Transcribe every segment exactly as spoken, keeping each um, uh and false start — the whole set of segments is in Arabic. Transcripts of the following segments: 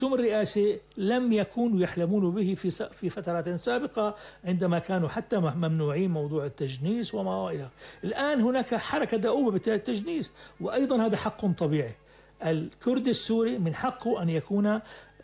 الرئاسة لم يكونوا يحلمون به في في فترات سابقة عندما كانوا حتى ممنوعين موضوع التجنيس وما إلى. الآن هناك حركة دؤوبة بالتجنيس، وأيضا هذا حق طبيعي. الكرد السوري من حقه أن يكون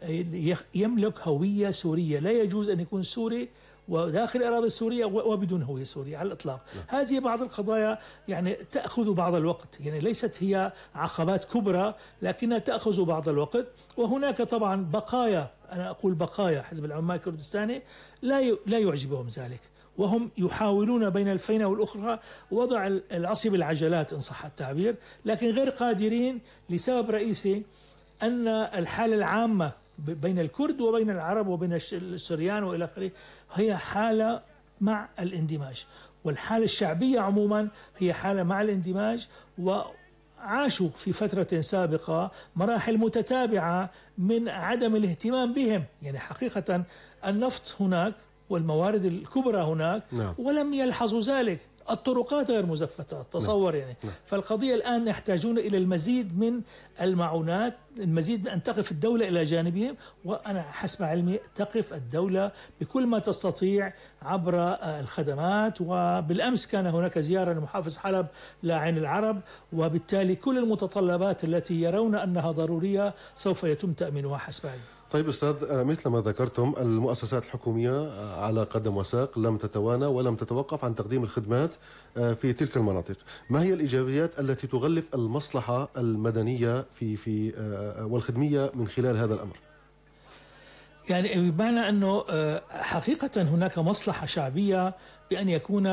يملك هوية سورية، لا يجوز أن يكون سوري وداخل الأراضي السورية وبدون هوية سورية على الإطلاق. لا. هذه بعض القضايا يعني تأخذ بعض الوقت، يعني ليست هي عقبات كبرى لكنها تأخذ بعض الوقت. وهناك طبعا بقايا، أنا أقول بقايا حزب العمال الكردستاني لا لا يعجبهم ذلك، وهم يحاولون بين الفينة والأخرى وضع العصي بالعجلات إن صح التعبير، لكن غير قادرين لسبب رئيسي أن الحالة العامة بين الكرد وبين العرب وبين السوريان وإلى آخره هي حالة مع الاندماج، والحالة الشعبية عموما هي حالة مع الاندماج. وعاشوا في فترة سابقة مراحل متتابعة من عدم الاهتمام بهم، يعني حقيقة النفط هناك والموارد الكبرى هناك. نعم. ولم يلحظوا ذلك. الطرقات غير مزفتة، تصور. نعم. يعني نعم. فالقضية الآن يحتاجون إلى المزيد من المعونات، المزيد من أن تقف الدولة إلى جانبهم، وأنا حسب علمي تقف الدولة بكل ما تستطيع عبر الخدمات. وبالأمس كان هناك زيارة لمحافظ حلب لعين العرب، وبالتالي كل المتطلبات التي يرون أنها ضرورية سوف يتم تأمينها حسب علمي. طيب أستاذ، مثل ما ذكرتم المؤسسات الحكومية على قدم وساق لم تتوانى ولم تتوقف عن تقديم الخدمات في تلك المناطق. ما هي الإيجابيات التي تغلف المصلحة المدنية في في والخدمية من خلال هذا الأمر؟ يعني بمعنى أنه حقيقة هناك مصلحة شعبية بأن يكون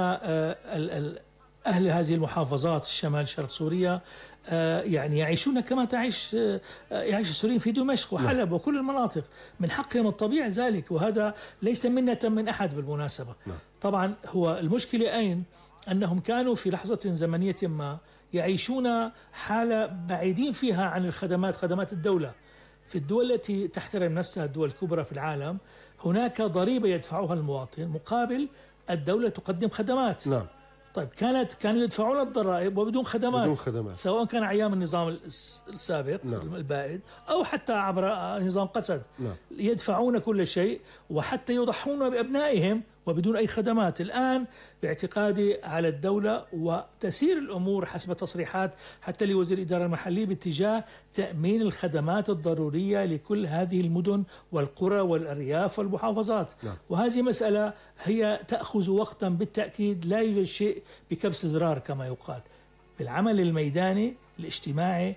أهل هذه المحافظات الشمال شرق سوريا يعني يعيشون كما تعيش يعيش السوريين في دمشق وحلب وكل المناطق، من حقهم الطبيعي ذلك، وهذا ليس منة من أحد بالمناسبة. طبعا هو المشكلة أين؟ أنهم كانوا في لحظة زمنية ما يعيشون حالة بعيدين فيها عن الخدمات، خدمات الدولة. في الدول التي تحترم نفسها، الدول الكبرى في العالم، هناك ضريبة يدفعها المواطن مقابل الدولة تقدم خدمات. نعم. طيب كانت كانوا يدفعون الضرائب وبدون خدمات، بدون خدمات، سواء كان أيام النظام السابق. نعم. البائد أو حتى عبر نظام قسد. نعم. يدفعون كل شيء وحتى يضحون بأبنائهم وبدون أي خدمات. الآن باعتقادي على الدولة وتسير الأمور حسب تصريحات حتى لوزير الإدارة المحلية باتجاه تأمين الخدمات الضرورية لكل هذه المدن والقرى والأرياف والمحافظات. نعم. وهذه مسألة هي تأخذ وقتا بالتأكيد، لا يوجد شيء بكبس زرار كما يقال. بالعمل الميداني الاجتماعي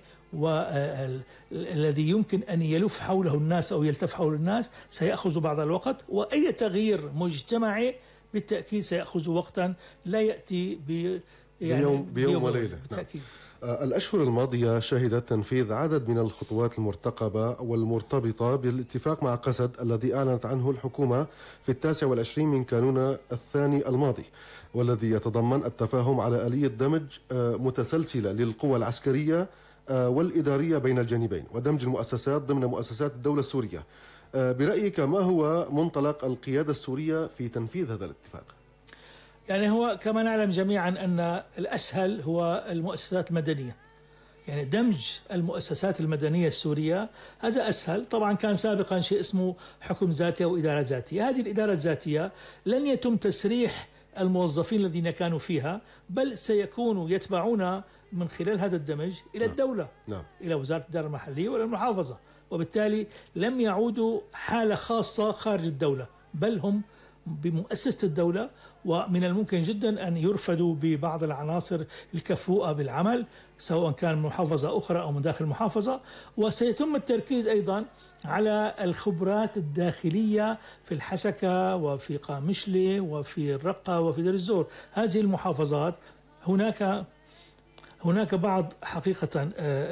والذي يمكن أن يلف حوله الناس أو يلتف حول الناس سيأخذ بعض الوقت، وأي تغيير مجتمعي بالتأكيد سيأخذ وقتا لا يأتي ب يعني بيوم, بيوم وليلة. بالتأكيد. نعم. الأشهر الماضية شهدت تنفيذ عدد من الخطوات المرتقبة والمرتبطة بالاتفاق مع قسد الذي أعلنت عنه الحكومة في التاسع والعشرين من كانون الثاني الماضي، والذي يتضمن التفاهم على آلية دمج متسلسلة للقوى العسكرية والإدارية بين الجانبين، ودمج المؤسسات ضمن مؤسسات الدولة السورية. برأيك ما هو منطلق القيادة السورية في تنفيذ هذا الاتفاق؟ يعني هو كما نعلم جميعا أن الأسهل هو المؤسسات المدنية، يعني دمج المؤسسات المدنية السورية هذا أسهل. طبعا كان سابقا شيء اسمه حكم ذاتي أو إدارة ذاتية. هذه الإدارة الذاتية لن يتم تسريح الموظفين الذين كانوا فيها، بل سيكونوا يتبعون من خلال هذا الدمج إلى نعم. الدولة. نعم. إلى وزارة الإدارة المحلية وإلى المحافظة، وبالتالي لم يعودوا حالة خاصة خارج الدولة، بل هم بمؤسسة الدولة. ومن الممكن جدا أن يرفدوا ببعض العناصر الكفؤة بالعمل سواء كان محافظة أخرى أو من داخل المحافظة. وسيتم التركيز أيضا على الخبرات الداخلية في الحسكة وفي قامشلي وفي الرقة وفي دير الزور. هذه المحافظات هناك هناك بعض حقيقة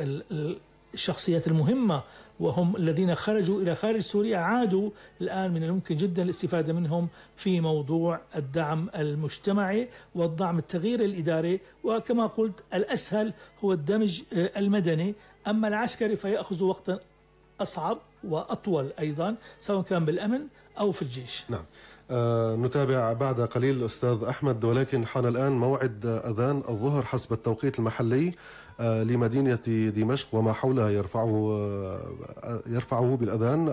الشخصيات المهمة وهم الذين خرجوا إلى خارج سوريا عادوا الآن، من الممكن جدا الاستفادة منهم في موضوع الدعم المجتمعي والدعم التغيير الإداري. وكما قلت الأسهل هو الدمج المدني، أما العسكري فيأخذ وقتا أصعب وأطول أيضا سواء كان بالأمن أو في الجيش. نعم. آه نتابع بعد قليل أستاذ أحمد، ولكن حان الآن موعد أذان الظهر حسب التوقيت المحلي آه لمدينة دمشق وما حولها يرفعه آه يرفعه بالأذان